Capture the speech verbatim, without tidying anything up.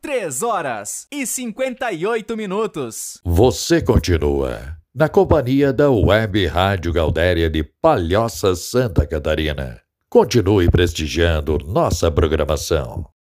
três horas e cinquenta e oito minutos. Você continua na companhia da Web Rádio Gaudéria de Palhoça, Santa Catarina. Continue prestigiando nossa programação.